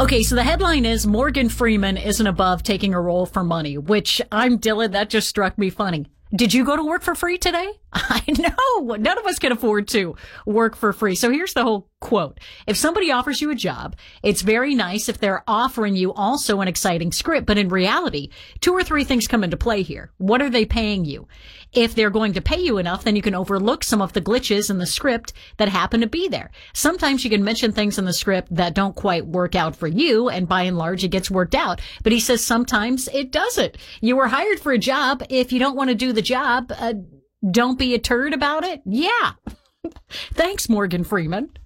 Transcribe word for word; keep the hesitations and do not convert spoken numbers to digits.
Okay, so the headline is Morgan Freeman isn't above taking a role for money, which I'm Dylan, that just struck me funny. Did you go to work for free today? I know. None of us can afford to work for free. So here's the whole quote. If somebody offers you a job, it's very nice if they're offering you also an exciting script. But in reality, two or three things come into play here. What are they paying you? If they're going to pay you enough, then you can overlook some of the glitches in the script that happen to be there. Sometimes you can mention things in the script that don't quite work out for you, and by and large, it gets worked out. But he says sometimes it doesn't. You were hired for a job. If you don't want to do the job, uh, don't be a turd about it. Yeah. Thanks, Morgan Freeman.